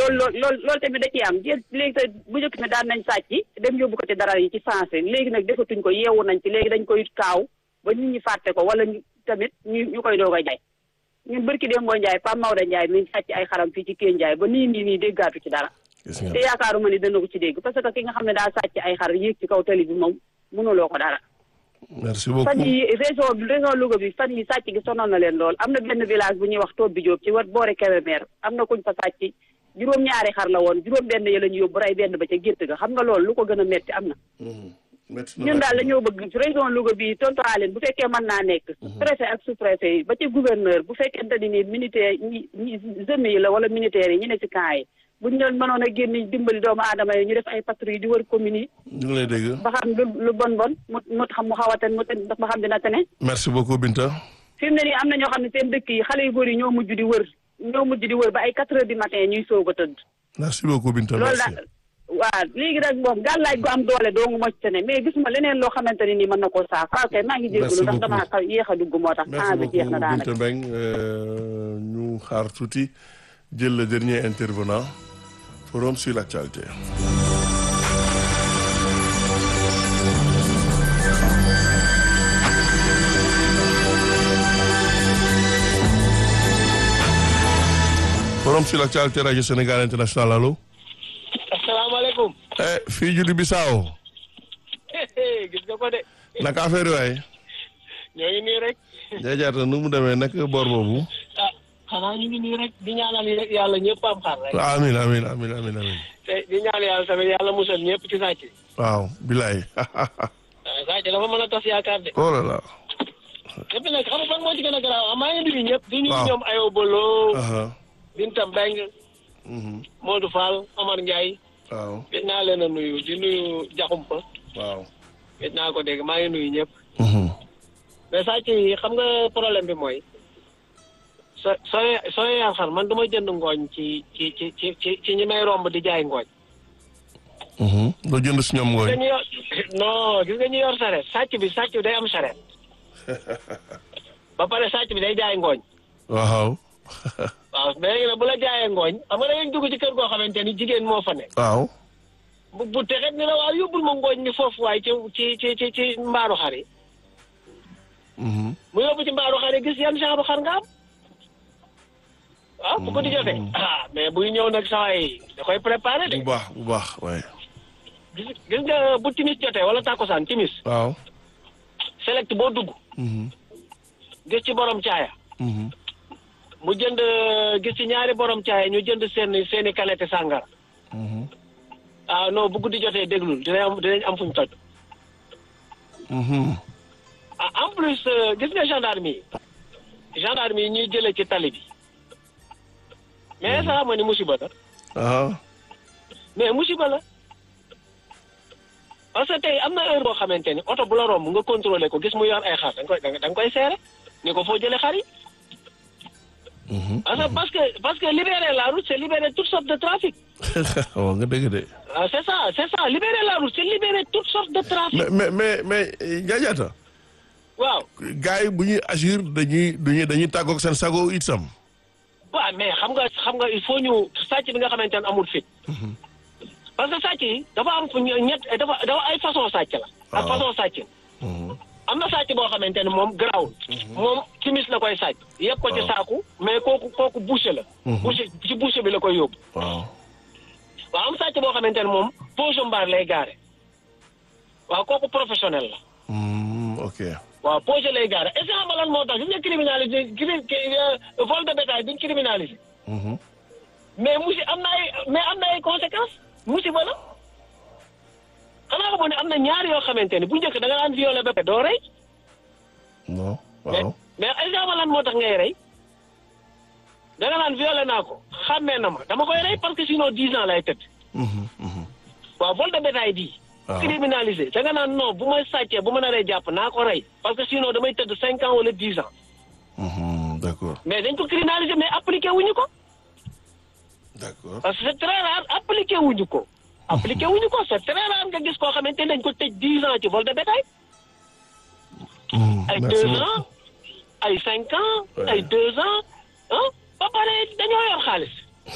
loolu tamit da ciy am léegi te bu njëkk ne daan nañ sàcc dem yóbbu ko ci dara yi ci sensé léegi nag defatuñ ko yeewu nañ ci léegi dañ koy kaaw ba nit ñi fàtte ko wala tamit ñu koy doog a jaay ñun bërki dem boo Njaay Pape Maodo Njaay mi sàcc ay xaram fii ci Kelle Njaay ba nii déggaatu ci dara te yaakaaruma ni dana ko ci dégg parce que ki nga xam ne daa sàcc ay xar yéeg ci kaw tali bi moom mënuloo ko dara merci beaucoup fan yi région Louga bi fan yi sàcc gi sonoon na leen lool am na benn village bu ñuy wax Tobbi Diop ci boore Kébémer am na kuñ fa sàcc juróom-ñaari xar la woon juróom benn ya la ñu yóbbu rey benn ba ca gétt ga xam nga loolu lu ko gën a metti am na ñun daal dañoo bëgg région Louga bi tontuwaaleen bu fekkee mën naa nekk préfet ak sous-préfet yi ba ci gouverneur bu fekkente ni militaire ñi zemi yi la wala militaires yi ñu ne ci camp yi buñ leen mënoon a génn dimbali doomu aadama yi ñu def ay patrouille di wër commune yi ñu ngi lay dégg ba xam lu bon mu xam mu xaw a ten mu ten ba xam dina tene merci beaucoup Binta fi mu ne nii am na ñoo xam ne seen dëkk yi xale yu góor yi ñoo mujj di wër ba ay 4 heures du matin ñuy soog a tëdd merci beaucoup Binta loolu daal waaw léegi nag moom gàllaaj gu am doole doo moo ci tane mais gisuma leneen loo xamante ne nii mën na koo saaf ok maa ngi jégalu ndax damaa xaw yéex a dugg moo tax temps bi jeex na daanaka Binta Mbengue ñu xaar tuuti jël le dernier intervenant forum sur l'actualité forum sur l'actualité radio Sénégal international allo asalaamaaleykum. fii Juli Bissau. gis nga ko de. naka affaire waay. ñoo ngi nii rek. jaajaata nu mu demee nag boor boobu. ah xanaa ñu ngi nii rek di ñaanal rek yàlla ñëpp am xar rek. amiin. te di ñaan yàlla tamit yàlla musal ñëpp ci sàcc. waaw bilaay. sàcc dafa mën a tas yaakaar de. oh là là. et puis nag xam nga fan moo ci gën a garaaw maa ngi nuyu ñëpp. di nuyu waaw ñoom Ayo Bolo. Binta Mbengue. Modou Fall Omar Ndiaye. waaw. gis naa leen a nuyu di nuyu Diakhoumpa. waaw. gis naa ko dégg maa ngi nuyu ñëpp. mais sàcc yi xam nga problème bi mooy. soo yar xar man du ma jënd ngooñ ci ñi may romb di jaay ngooñ. doo jënd si ñoom ngooñ. non gis nga ñu yor saret sàcc bi day am saret ba pare sàcc bi day jaay ngooñ. waaw. waaw mais léegi nag bu la jaayee ngooñ xam nga da ngeen dugg ci kër goo xamante ni jigéen moo fa nekk. waaw. bu texet ni la waaw yóbbul ma ngooñ ni foofu waaye ci mbaaru xar yi. mu yóbbu ci mbaaru xar yi gis yan genre xar nga am. waaw bu ko di jotee. mais buy ñëw nag saa yi da koy préparé de. bu baax waaye. gis nga bu timis jotee wala takkusaan timis. waaw. select boo dugg. gis ci borom caaya. mu jënd gis ci ñaari borom caaya ñu jënd seeni canette sàngara. non bu guddi jotee déglul dinañ am fuñ toj. en plus gis nga gendarme yi ñuy jëlee ci tali bi. mais ça xam nga ni musiba la. mais musiba la. parce que tey am na heure boo xamante ni oto bu la romb nga contrôlé ko gis mu yor ay xar da nga koy seere ni ko foo jëlee xar yi. parce que libérer la route c'est libérer toutes sortes de trafic. waaw nga dëgg de. c'est ça libérer la route c'est libérer toutes sortes de trafic. mais Ndiadiata. waaw. gars yi bu ñuy agir dañuy tàggoog seen sago itam. waaw mais xam nga il faut ñu sàcc bi nga xamante ne amul fit. parce que sàcc yi dafa am fu dafa ay façon sàcc la. ak façon sàcc. am na sàcc boo xamante ne moom garaawul. moom timis la koy sàcc. yëpp ko ci saaku mais kooku boucher la. ci boucher bi la koy yóbbu. waaw am sàcc boo xamante ne moom pose mbaar lay gaare. waaw kooku professionnel la. ok. waaw pose lay gaare est-ce que xam nga lan moo tax gis nga criminalisé vol de bétail duñ criminalisé. mais am na ay conséquences musiba la. xanaa xamoon ne am na ñaar yoo xamante ne bu njëkk da nga daan violé ba pare doo rey. non waaw. mais est-ce que xam nga lan moo tax ngay rey. da nga naan violé naa ko xàmmee na ma dama koy rey parce que sinon 10 ans lay tëdd. waaw vol de bétail bii. criminalisé da nga naan non bu may sàccee bu ma naree jàpp naa ko rey parce que sinon damay tëdd 5 ans wala 10 ans. d'accord. mais dañ ko criminalisé mais appliqué wuñu ko. d'accord. parce que c'est très rare appliqué wuñu ko. c'est très rare nga gis koo xamante ne dañ ko tëj 10 ans ci vol de bétail. ay 2 ans ay 5 ans. ay 2 ans ba pare dañoo yor xaalis.